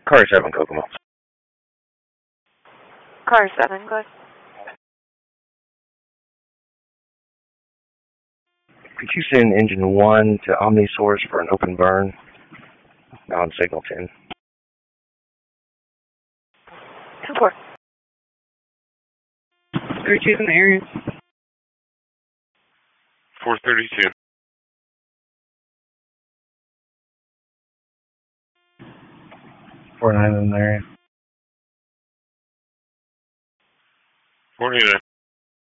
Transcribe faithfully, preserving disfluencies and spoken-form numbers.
Car seven, Kokomo. Car seven, go ahead. Could you send engine one to OmniSource for an open burn on signal ten? ten four. thirty-two in the area. four thirty-two. four nine in the area. four eighty-nine.